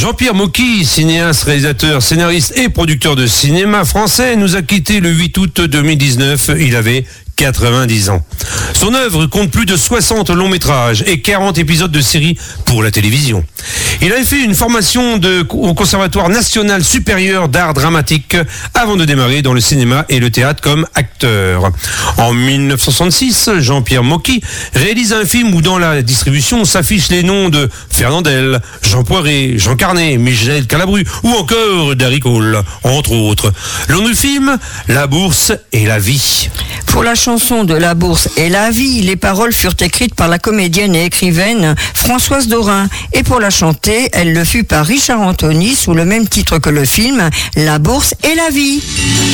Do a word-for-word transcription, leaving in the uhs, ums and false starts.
Jean-Pierre Mocky, cinéaste, réalisateur, scénariste et producteur de cinéma français, nous a quittés le huit août deux mille dix-neuf. Il avait quatre-vingt-dix ans. Son œuvre compte plus de soixante longs métrages et quarante épisodes de séries pour la télévision. Il avait fait une formation de, au Conservatoire national supérieur d'art dramatique avant de démarrer dans le cinéma et le théâtre comme acteur. En mille neuf cent soixante-six, Jean-Pierre Mocky réalise un film où dans la distribution s'affichent les noms de Fernandel, Jean Poiret, Jean Carnet, Michel Calabru ou encore Darry Cole, entre autres. Le nom du film, La Bourse et la vie. Pour la chanson de La Bourse et la vie, les paroles furent écrites par la comédienne et écrivaine Françoise Dorin. Et pour la chanter, elle le fut par Richard Anthony sous le même titre que le film, La Bourse et la vie.